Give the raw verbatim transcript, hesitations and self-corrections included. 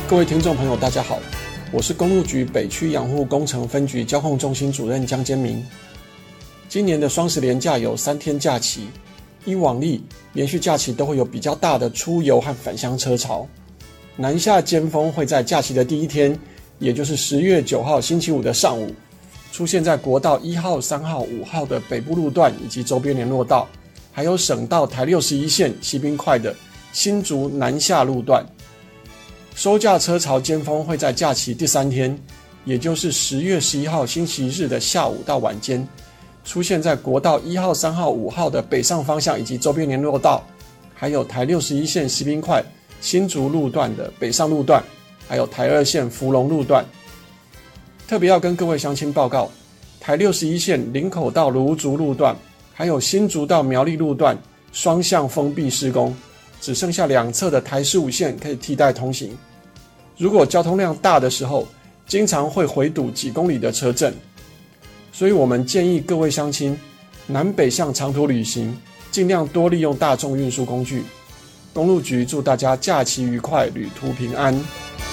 各位听众朋友大家好，我是公路局北区养护工程分局交控中心主任江坚明。今年的双十连假有三天假期，依往例连续假期都会有比较大的出游和返乡车潮。南下尖峰会在假期的第一天，也就是十月九号星期五的上午，出现在国道一号、三号、五号的北部路段以及周边联络道，还有省道台六十一线西滨快的新竹南下路段。收假车潮尖峰会在假期第三天，也就是十月十一号星期日的下午到晚间，出现在国道一号、三号、五号的北上方向以及周边联络道，还有台六十一线西滨快新竹路段的北上路段，还有台二线福隆路段。特别要跟各位乡亲报告，台六十一线林口到芦竹路段，还有新竹到苗栗路段双向封闭施工，只剩下两侧的台十五线可以替代通行。如果交通量大的时候，经常会回堵几公里的车阵，所以我们建议各位乡亲南北向长途旅行，尽量多利用大众运输工具。公路局祝大家假期愉快，旅途平安。